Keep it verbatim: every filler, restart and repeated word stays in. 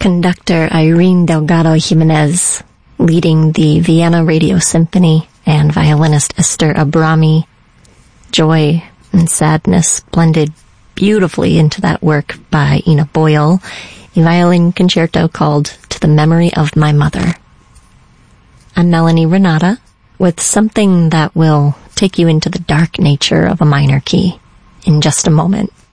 conductor Irene Delgado Jimenez, leading the Vienna Radio Symphony, and violinist Esther Abrami. Joy and sadness blended beautifully into that work by Ina Boyle, a violin concerto called To the Memory of My Mother. I'm Melanie Renata with something that will take you into the dark nature of a minor key in just a moment.